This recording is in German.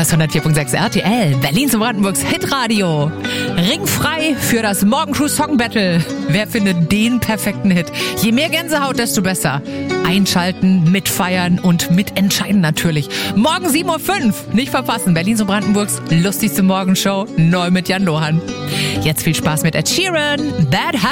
hörst 104.6 RTL, Berlins und Brandenburgs Hitradio. Ringfrei für das Morgencrew Song Battle. Wer findet den perfekten Hit? Je mehr Gänsehaut, desto besser. Einschalten, mitfeiern und mitentscheiden natürlich. Morgen 7.05 Uhr, nicht verpassen. Berlins und Brandenburgs lustigste Morgenshow, neu mit Jan Lohan. Jetzt viel Spaß mit Ed Sheeran, Bad Habits.